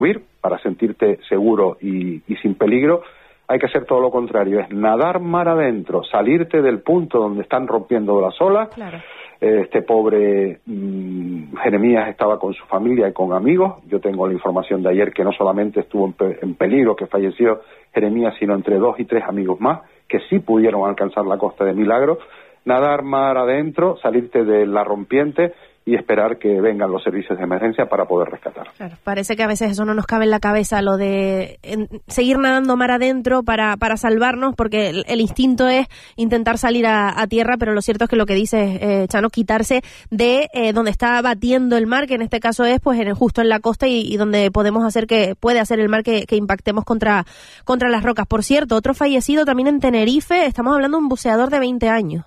huir, para sentirte seguro y sin peligro. Hay que hacer todo lo contrario, es nadar mar adentro, salirte del punto donde están rompiendo las olas. Claro. Este pobre Jeremías estaba con su familia y con amigos. Yo tengo la información de ayer que no solamente estuvo en peligro, que falleció Jeremías, sino entre 2 y 3 amigos más, que sí pudieron alcanzar la costa de milagro. Nadar mar adentro, salirte de la rompiente y esperar que vengan los servicios de emergencia para poder rescatar. Claro, parece que a veces eso no nos cabe en la cabeza, lo de seguir nadando mar adentro para salvarnos, porque el instinto es intentar salir a tierra, pero lo cierto es que lo que dice Chano, quitarse de donde está batiendo el mar, que en este caso es pues justo en la costa y donde puede hacer el mar que impactemos contra las rocas. Por cierto, otro fallecido también en Tenerife, estamos hablando de un buceador de 20 años.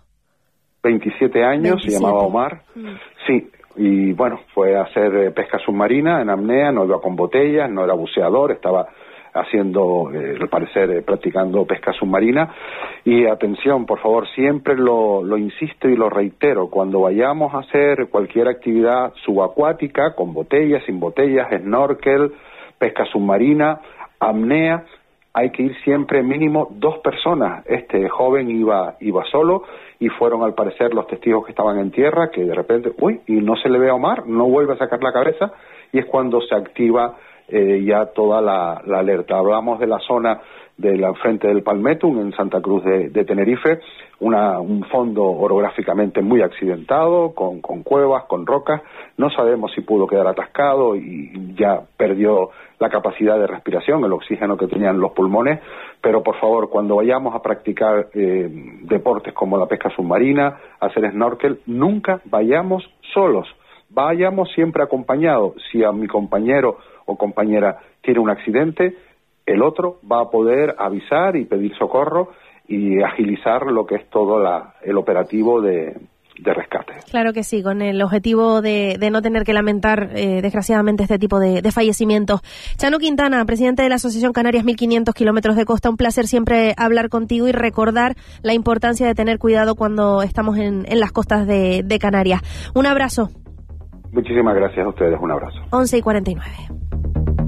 27 años, 27. Se llamaba Omar. Sí, y bueno, fue a hacer pesca submarina en apnea, no iba con botellas, no era buceador, estaba haciendo, al parecer, practicando pesca submarina. Y atención, por favor, siempre lo insisto y lo reitero, cuando vayamos a hacer cualquier actividad subacuática, con botellas, sin botellas, snorkel, pesca submarina, apnea, hay que ir siempre mínimo 2 personas. Este joven iba solo y fueron al parecer los testigos que estaban en tierra, que de repente, y no se le ve a Omar, no vuelve a sacar la cabeza, y es cuando se activa ya toda la alerta. Hablamos de la zona de la frente del Palmettum, en Santa Cruz de Tenerife, un fondo orográficamente muy accidentado, con cuevas, con rocas. No sabemos si pudo quedar atascado y ya perdió la capacidad de respiración, el oxígeno que tenían los pulmones, pero por favor, cuando vayamos a practicar deportes como la pesca submarina, hacer snorkel, nunca vayamos solos, vayamos siempre acompañados. Si a mi compañero o compañera tiene un accidente, el otro va a poder avisar y pedir socorro y agilizar lo que es todo el operativo de rescate. Claro que sí, con el objetivo de no tener que lamentar desgraciadamente este tipo de fallecimientos. Chano Quintana, presidente de la Asociación Canarias 1500 Kilómetros de Costa, un placer siempre hablar contigo y recordar la importancia de tener cuidado cuando estamos en las costas de Canarias. Un abrazo. Muchísimas gracias a ustedes, un abrazo. 11:49.